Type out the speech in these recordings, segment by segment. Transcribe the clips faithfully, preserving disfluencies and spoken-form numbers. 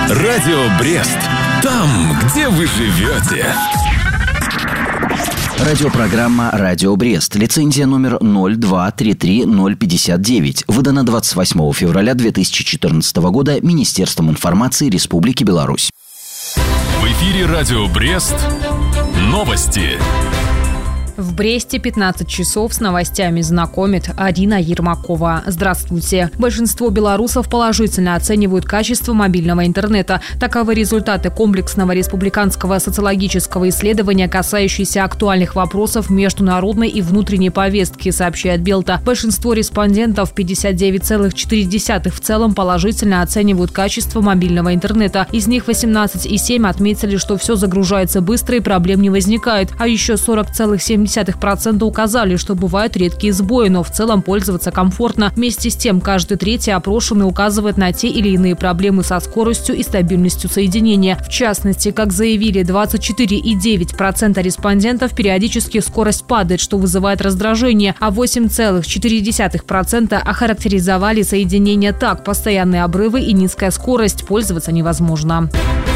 Радио Брест. Там, где вы живете. Радиопрограмма «Радио Брест». Лицензия номер ноль два три три ноль пятьдесят девять. Выдана двадцать восьмого февраля две тысячи четырнадцатого года Министерством информации Республики Беларусь. В эфире «Радио Брест». Новости. В Бресте пятнадцать часов с новостями знакомит Арина Ермакова. Здравствуйте. Большинство белорусов положительно оценивают качество мобильного интернета. Таковы результаты комплексного республиканского социологического исследования, касающиеся актуальных вопросов международной и внутренней повестки, сообщает Белта. Большинство респондентов, пятьдесят девять целых четыре десятых, в целом положительно оценивают качество мобильного интернета. Из них восемнадцать целых семь десятых отметили, что все загружается быстро и проблем не возникает. А еще сорок целых семь десятых процента указали, что бывают редкие сбои, но в целом пользоваться комфортно. Вместе с тем, каждый третий опрошенный указывает на те или иные проблемы со скоростью и стабильностью соединения. В частности, как заявили двадцать четыре целых девять десятых процента респондентов, периодически скорость падает, что вызывает раздражение, а восемь целых четыре десятых процента охарактеризовали соединение так: постоянные обрывы и низкая скорость, пользоваться невозможно.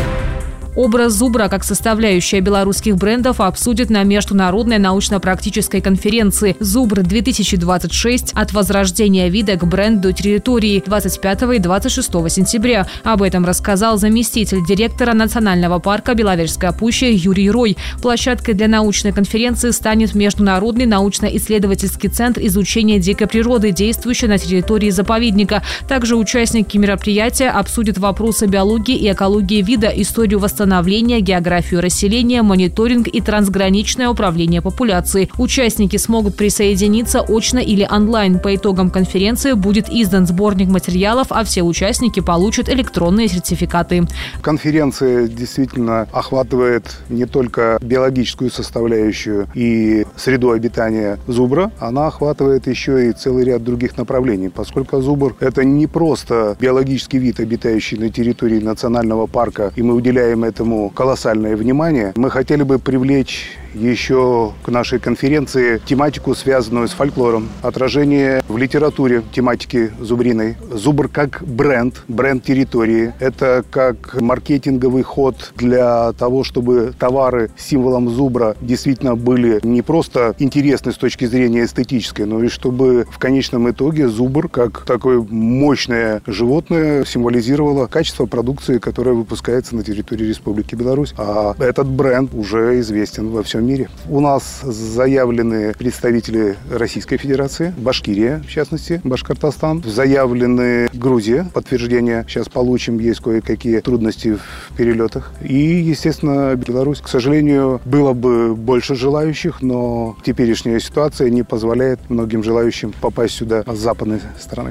Образ зубра как составляющая белорусских брендов обсудят на международной научно-практической конференции «Зубр-две тысячи двадцать шесть. От возрождения вида к бренду территории» двадцать пятого и двадцать шестого сентября. Об этом рассказал заместитель директора Национального парка Беловежская пуща Юрий Рой. Площадкой для научной конференции станет Международный научно-исследовательский центр изучения дикой природы, действующий на территории заповедника. Также участники мероприятия обсудят вопросы биологии и экологии вида, историю восстановления, географию расселения, мониторинг и трансграничное управление популяцией. Участники смогут присоединиться очно или онлайн. По итогам конференции будет издан сборник материалов, а все участники получат электронные сертификаты. Конференция действительно охватывает не только биологическую составляющую и среду обитания зубра, она охватывает еще и целый ряд других направлений, поскольку зубр – это не просто биологический вид, обитающий на территории национального парка, и мы уделяем этому колоссальное внимание. Мы хотели бы привлечь еще к нашей конференции тематику, связанную с фольклором, отражение в литературе тематики зубриной. Зубр как бренд, бренд территории. Это как маркетинговый ход для того, чтобы товары с символом зубра действительно были не просто интересны с точки зрения эстетической, но и чтобы в конечном итоге зубр, как такое мощное животное, символизировало качество продукции, которая выпускается на территории Республики Беларусь. А этот бренд уже известен во всем мире. У нас заявлены представители Российской Федерации, Башкирия, в частности, Башкортостан. Заявлены Грузия, подтверждение сейчас получим, есть кое-какие трудности в перелетах. И, естественно, Беларусь. К сожалению, было бы больше желающих, но теперешняя ситуация не позволяет многим желающим попасть сюда с западной стороны.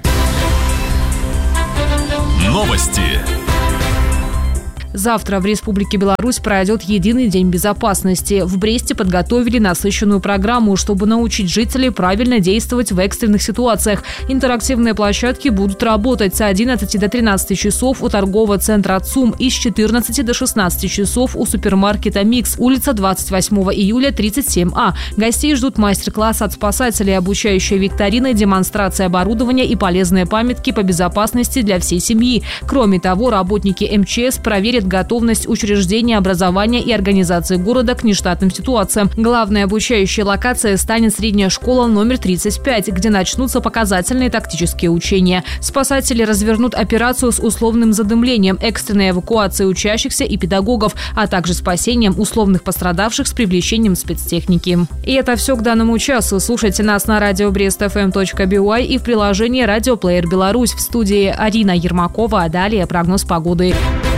Новости. Завтра в Республике Беларусь пройдет единый день безопасности. В Бресте подготовили насыщенную программу, чтобы научить жителей правильно действовать в экстренных ситуациях. Интерактивные площадки будут работать с одиннадцати до тринадцати часов у торгового центра ЦУМ и с четырнадцати до шестнадцати часов у супермаркета «Микс», улица двадцать восьмого июля, тридцать семь А. Гостей ждут мастер-класс от спасателей, обучающие викторины, демонстрация оборудования и полезные памятки по безопасности для всей семьи. Кроме того, работники эм че эс проверят готовность учреждения образования и организации города к нештатным ситуациям. Главной обучающей локацией станет средняя школа номер тридцать пять, где начнутся показательные тактические учения. Спасатели развернут операцию с условным задымлением, экстренной эвакуацией учащихся и педагогов, а также спасением условных пострадавших с привлечением спецтехники. И это все к данному часу. Слушайте нас на радио брест эф эм точка би уай и в приложении «Радиоплеер Беларусь». В студии Арина Ермакова, а далее прогноз погоды.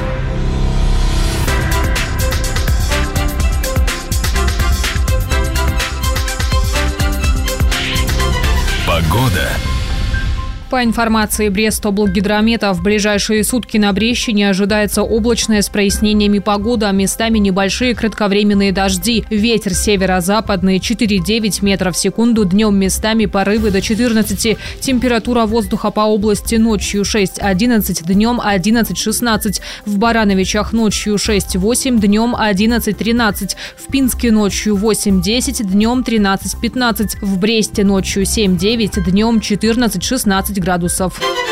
Погода. По информации Брестоблгидромета, в ближайшие сутки на Брещине ожидается облачная с прояснениями погода, а местами небольшие кратковременные дожди. Ветер северо-западный четыре-девять метров в секунду, днем местами порывы до четырнадцати. Температура воздуха по области ночью шесть-одиннадцать, днем одиннадцать-шестнадцать. В Барановичах ночью шесть-восемь, днем одиннадцать-тринадцать. В Пинске ночью восемь-десять, днем тринадцать-пятнадцать. В Бресте ночью семь-девять, днем четырнадцать-шестнадцать градусов.